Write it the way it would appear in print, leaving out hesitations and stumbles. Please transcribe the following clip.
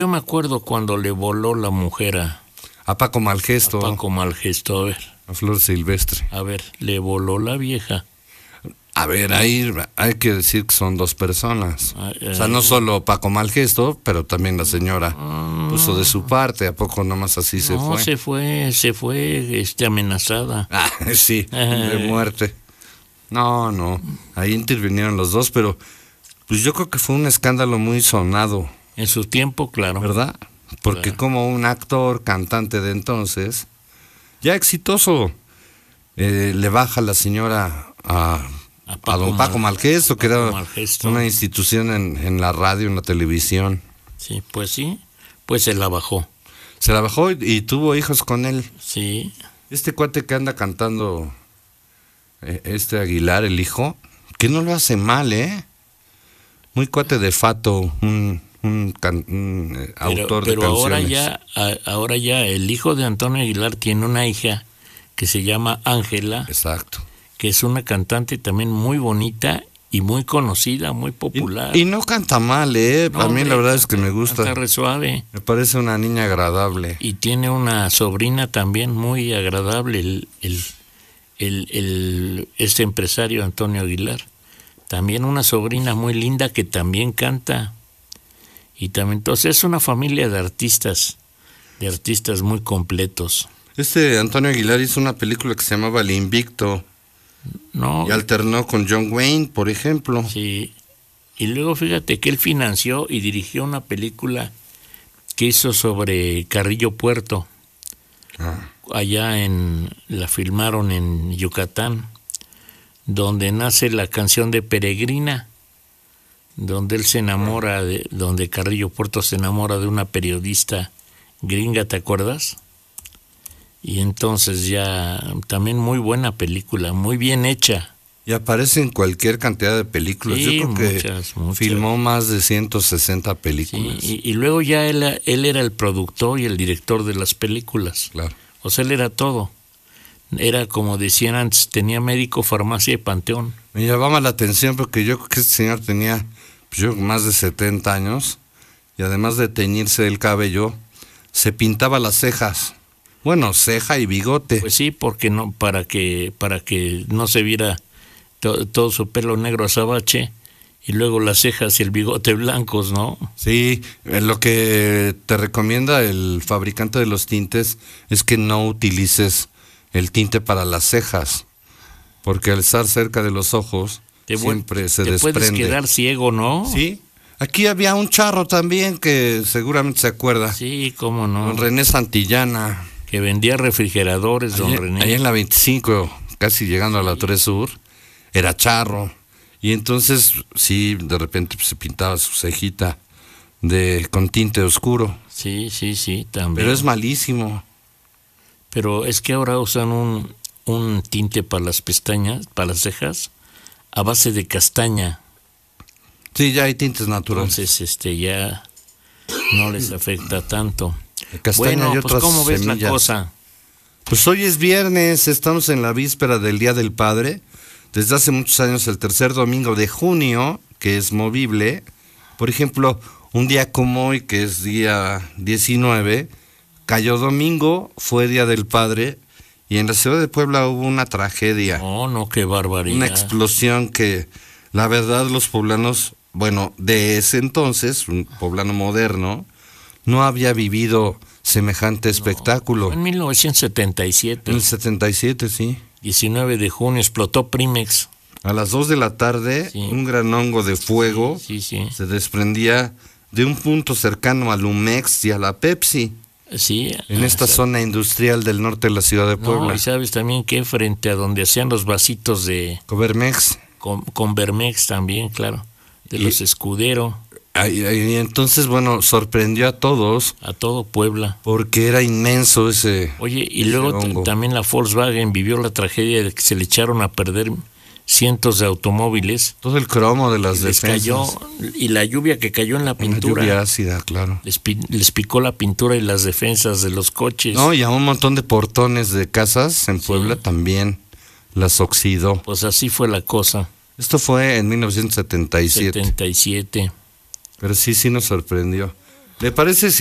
Yo me acuerdo cuando le voló la mujer A Paco Malgesto. a Paco Malgesto, a ver. A Flor Silvestre. A ver, le voló la vieja. A ver, ahí hay que decir que son dos personas. O sea, no solo Paco Malgesto, pero también la señora puso de su parte. ¿A poco nomás así se fue? No, se fue amenazada. Ah, sí, de muerte. No, ahí intervinieron los dos, pero pues yo creo que fue un escándalo muy sonado. En su tiempo, claro. ¿Verdad? Porque como un actor, cantante de entonces, ya exitoso, le baja la señora a don Paco Malgesto, que era una institución en la radio, en la televisión. Sí, pues se la bajó. Se la bajó y tuvo hijos con él. Sí. Este cuate que anda cantando, Aguilar, el hijo, que no lo hace mal, muy cuate de fato, un autor de canciones. Ahora ya el hijo de Antonio Aguilar tiene una hija que se llama Ángela. Exacto. Que es una cantante también muy bonita y muy conocida, muy popular. Y no canta mal, a mí la verdad es que me gusta. Canta re suave. Me parece una niña agradable. Y tiene una sobrina también muy agradable, este empresario Antonio Aguilar. También una sobrina muy linda que también canta. Y también, entonces es una familia de artistas muy completos. Antonio Aguilar hizo una película que se llamaba El Invicto. No. Y alternó con John Wayne, por ejemplo. Sí. Y luego fíjate que él financió y dirigió una película que hizo sobre Carrillo Puerto. Allá la filmaron en Yucatán, donde nace la canción de Peregrina, donde él se enamora donde Carrillo Puerto se enamora de una periodista gringa, ¿te acuerdas? Y entonces ya también muy buena película, muy bien hecha. Y aparece en cualquier cantidad de películas. Sí, yo creo muchas. que filmó más de 160 películas. Sí, y luego ya él era el productor y el director de las películas. Claro. O sea, él era todo. Era como decían antes, tenía médico, farmacia y panteón. Me llamaba la atención porque yo creo que este señor tenía más de 70 años y además de teñirse el cabello, se pintaba las cejas. Bueno, ceja y bigote. Pues sí, porque no, para que no se viera todo su pelo negro azabache y luego las cejas y el bigote blancos, ¿no? Sí, lo que te recomienda el fabricante de los tintes es que no utilices el tinte para las cejas, porque al estar cerca de los ojos siempre se desprende. Te puedes quedar ciego, ¿no? Sí. Aquí había un charro también que seguramente se acuerda. Sí, cómo no. Don René Santillana. Que vendía refrigeradores, don René. Ahí en la 25, casi llegando a la 3 Sur, era charro. Y entonces, sí, de repente se pintaba su cejita con tinte oscuro. Sí, también. Pero es malísimo. Pero es que ahora usan un tinte para las pestañas, para las cejas, a base de castaña. Sí, ya hay tintes naturales. Entonces, ya no les afecta tanto. Castaña bueno, y pues otras ¿cómo ves semillas. la cosa? Pues hoy es viernes, estamos en la víspera del Día del Padre. Desde hace muchos años, el tercer domingo de junio, que es movible. Por ejemplo, un día como hoy, que es día 19, cayó domingo, fue Día del Padre, y en la ciudad de Puebla hubo una tragedia. No, qué barbaridad. Una explosión que, la verdad, los poblanos, bueno, de ese entonces, un poblano moderno, no había vivido semejante espectáculo. En 1977. En el 77, sí. 19 de junio explotó Primex. A las 2 de la tarde, un gran hongo de fuego se desprendía de un punto cercano al Umex y a la Pepsi. Sí. En esta zona industrial del norte de la ciudad de Puebla. No, y sabes también que frente a donde hacían los vasitos de... Cobermex. Con Vermex también, claro. De los Escudero. Y entonces, bueno, sorprendió a todos. A todo Puebla. Porque era inmenso ese. Oye, y luego también la Volkswagen vivió la tragedia de que se le echaron a perder cientos de automóviles. Todo el cromo de las defensas. Cayó, y la lluvia que cayó en la pintura. Una lluvia ácida, claro. Les picó la pintura y las defensas de los coches. No, y a un montón de portones de casas en Puebla también las oxidó. Pues así fue la cosa. Esto fue en 1977. 77. Pero sí nos sorprendió. ¿Le parece